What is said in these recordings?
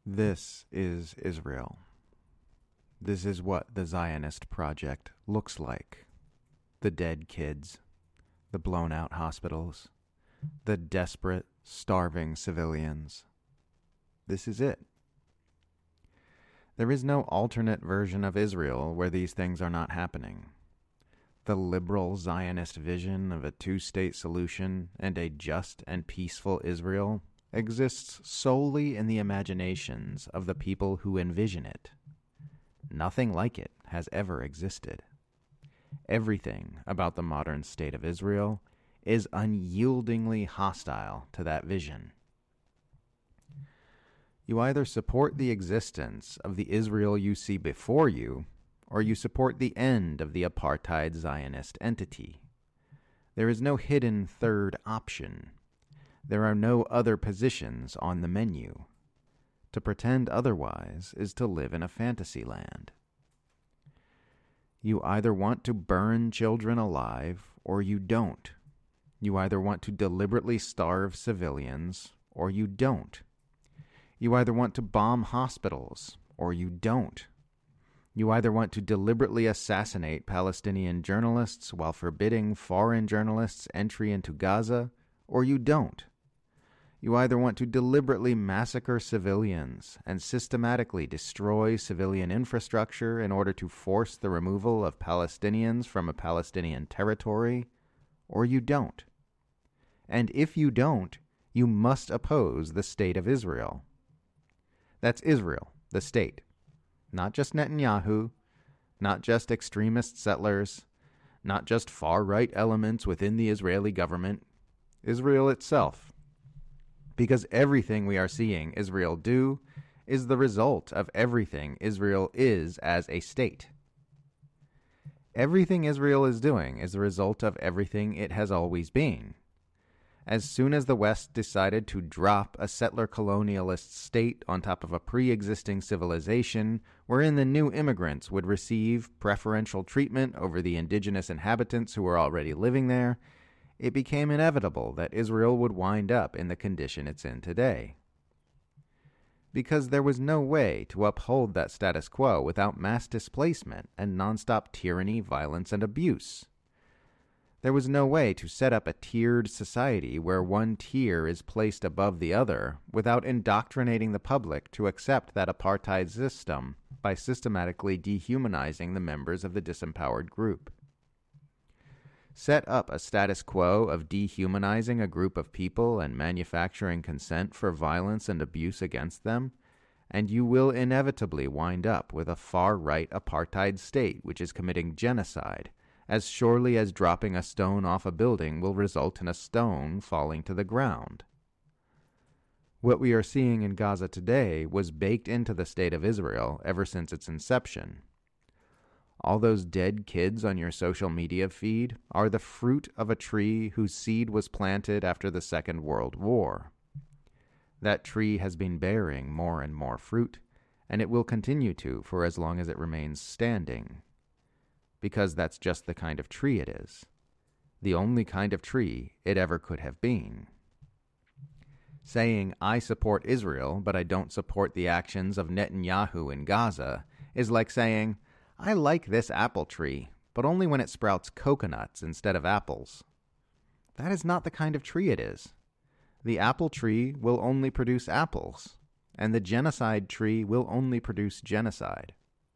This is Israel. This is what the Zionist project looks like. The dead kids, the blown out hospitals, the desperate, starving civilians. This is it. There is no alternate version of Israel where these things are not happening. The liberal Zionist vision of a two-state solution and a just and peaceful Israel exists solely in the imaginations of the people who envision it. Nothing like it has ever existed. Everything about the modern state of Israel is unyieldingly hostile to that vision. You either support the existence of the Israel you see before you, or you support the end of the apartheid Zionist entity. There is no hidden third option. There are no other positions on the menu. To pretend otherwise is to live in a fantasy land. You either want to burn children alive, or you don't. You either want to deliberately starve civilians, or you don't. You either want to bomb hospitals, or you don't. You either want to deliberately assassinate Palestinian journalists while forbidding foreign journalists entry into Gaza, or you don't. You either want to deliberately massacre civilians and systematically destroy civilian infrastructure in order to force the removal of Palestinians from a Palestinian territory, or you don't. And if you don't, you must oppose the state of Israel. That's Israel, the state. Not just Netanyahu, not just extremist settlers, not just far-right elements within the Israeli government, Israel itself. Because everything we are seeing Israel do is the result of everything Israel is as a state. Everything Israel is doing is the result of everything it has always been. As soon as the West decided to drop a settler colonialist state on top of a pre-existing civilization wherein the new immigrants would receive preferential treatment over the indigenous inhabitants who were already living there, it became inevitable that Israel would wind up in the condition it's in today. Because there was no way to uphold that status quo without mass displacement and nonstop tyranny, violence, and abuse. There was no way to set up a tiered society where one tier is placed above the other without indoctrinating the public to accept that apartheid system by systematically dehumanizing the members of the disempowered group. Set up a status quo of dehumanizing a group of people and manufacturing consent for violence and abuse against them, and you will inevitably wind up with a far-right apartheid state which is committing genocide, as surely as dropping a stone off a building will result in a stone falling to the ground. What we are seeing in Gaza today was baked into the state of Israel ever since its inception. All those dead kids on your social media feed are the fruit of a tree whose seed was planted after the Second World War. That tree has been bearing more and more fruit, and it will continue to for as long as it remains standing. Because that's just the kind of tree it is. The only kind of tree it ever could have been. Saying, I support Israel, but I don't support the actions of Netanyahu in Gaza, is like saying, I like this apple tree, but only when it sprouts coconuts instead of apples. That is not the kind of tree it is. The apple tree will only produce apples, and the genocide tree will only produce genocide.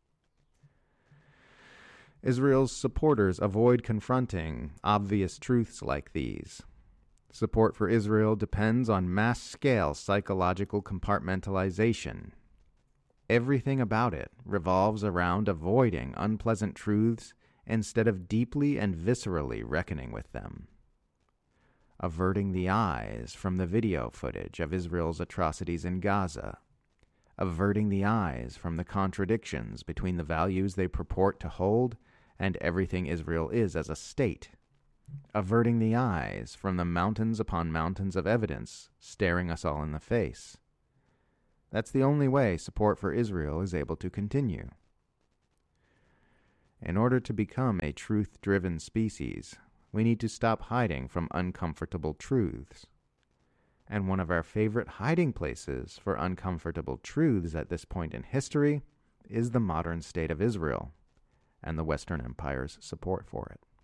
Israel's supporters avoid confronting obvious truths like these. Support for Israel depends on mass-scale psychological compartmentalization. Everything about it revolves around avoiding unpleasant truths instead of deeply and viscerally reckoning with them. Averting the eyes from the video footage of Israel's atrocities in Gaza. Averting the eyes from the contradictions between the values they purport to hold and everything Israel is as a state. Averting the eyes from the mountains upon mountains of evidence staring us all in the face. That's the only way support for Israel is able to continue. In order to become a truth-driven species, we need to stop hiding from uncomfortable truths. And one of our favorite hiding places for uncomfortable truths at this point in history is the modern state of Israel and the Western Empire's support for it.